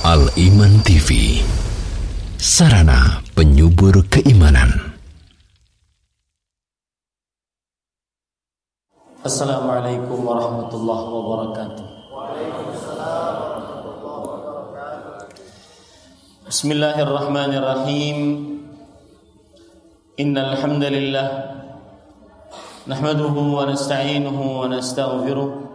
Al-Iman TV, sarana penyubur keimanan. Assalamualaikum warahmatullahi wabarakatuh. Bismillahirrahmanirrahim. Innal hamdalillah nahmaduhu wa nasta'inuhu wa nastaghfiruh